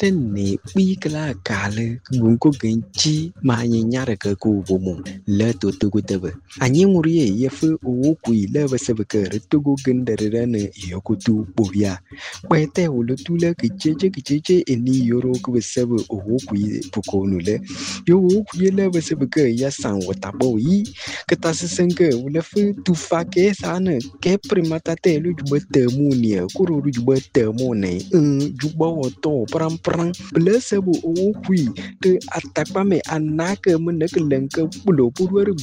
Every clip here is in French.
ne wikla kale gunko genchi ma nyara ka ku bomo le to to gutebe anyi murie yefu o ku ile basebeke retugo gendere ne yokutu bobia kwete ulutule kicheche eni yoro ku besebe o ku pukonu le yo ku ile basebeke ya san watabo yi ketasenke ulefu tufake sana ke primata te lu jubete munia kuru jubete mone jubo to pram blessable o kui te atakpa me anake meneke lenke pulo purwer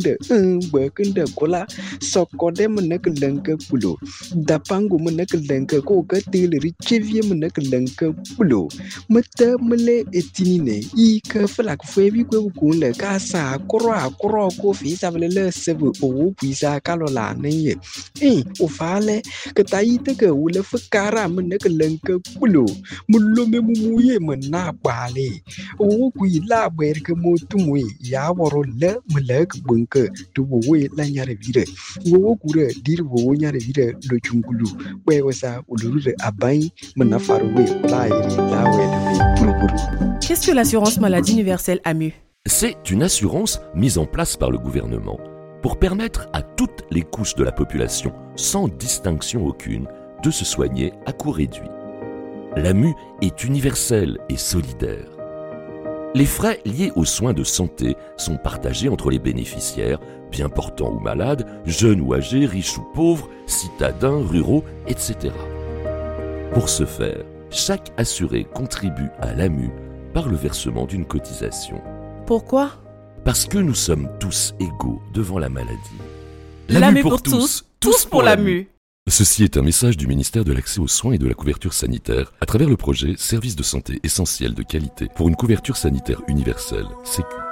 bekende kola sokode meneke lenke pulo dapangu meneke lenke ko gatil richevie meneke lenke pulo mete mele etinine I ke flak febi ko kunle ka sa kro ko fi sabele sebe o kui sa kalola ne o fale ke taite ke ule fukara meneke lenke pulo mulo me muye mena bale o ku ila ber ke motumwe ya woro le melek bunke to we la nyare vire wo ku re dir wo nyare vire lo chungulu we wasa uluru abai mena farwe la iri la we de. Qu'est-ce que l'assurance maladie universelle AMU? C'est une assurance mise en place par le gouvernement pour permettre à toutes les couches de la population, sans distinction aucune, de se soigner à coût réduit. L'AMU est universelle et solidaire. Les frais liés aux soins de santé sont partagés entre les bénéficiaires, bien portants ou malades, jeunes ou âgés, riches ou pauvres, citadins, ruraux, etc. Pour ce faire, chaque assuré contribue à l'AMU par le versement d'une cotisation. Pourquoi? Parce que nous sommes tous égaux devant la maladie. L'AMU pour tous, tous pour l'AMU. Ceci est un message du ministère de l'Accès aux soins et de la couverture sanitaire à travers le projet Services de santé essentiels de qualité pour une couverture sanitaire universelle, Sécu.